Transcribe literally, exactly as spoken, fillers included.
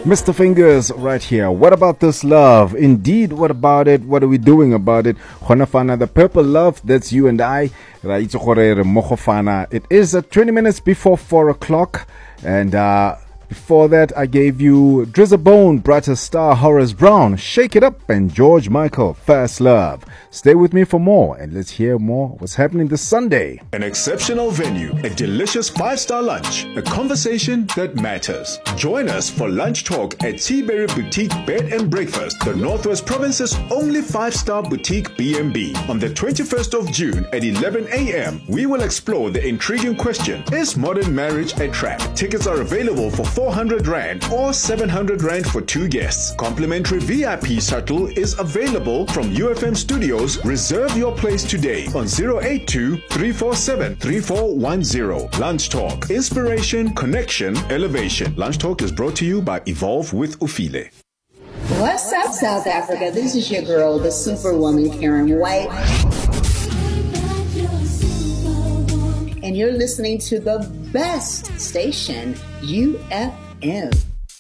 Mister Fingers right here. What about this love? Indeed, what about it? What are we doing about it? Khonafana, the purple love, that's you and I. It is uh, twenty minutes before four o'clock. And uh, before that, I gave you Drizzy Bone, Brighter Star, Horace Brown, Shake It Up, and George Michael, First Love. Stay with me for more, and let's hear more what's happening this Sunday. An exceptional venue, a delicious five-star lunch, a conversation that matters. Join us for lunch talk at Seaberry Boutique Bed and Breakfast, the Northwest Province's only five-star boutique B and B. On the twenty-first of June at eleven a.m., we will explore the intriguing question, is modern marriage a trap? Tickets are available for four hundred rand or seven hundred rand for two guests. Complimentary V I P shuttle is available from U F M Studios. Reserve your place today on zero eight two, three four seven, three four one zero. Lunch Talk. Inspiration, connection, elevation. Lunch Talk is brought to you by Evolve with Ufile. What's up, South Africa? This is your girl, the Superwoman, Karen White. And you're listening to the best station, U F M.